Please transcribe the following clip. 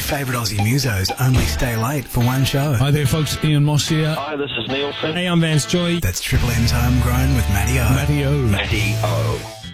favourite Aussie musos only stay late for one show. Hi there, folks. Ian Moss here. Hi, this is Neil Finn. Hey, I'm Vance Joy. That's Triple M's Homegrown with Matty O. Matty O. Matty O.